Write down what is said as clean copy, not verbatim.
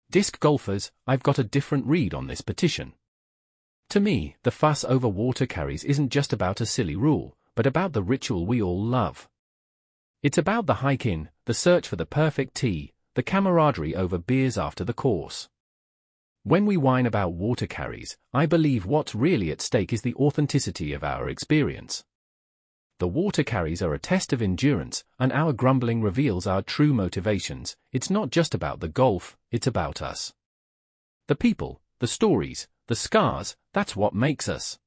Disc golfers, I've got a different read on this petition. To me, the fuss over water carries isn't just about a silly rule, but about the ritual we all love. It's about the hike-in, the search for the perfect tee, the camaraderie over beers after the course. When we whine about water carries, I believe what's really at stake is the authenticity of our experience. The water carries are a test of endurance, and our grumbling reveals our true motivations. It's not just about the golf, it's about us. The people, the stories, the scars, that's what makes us.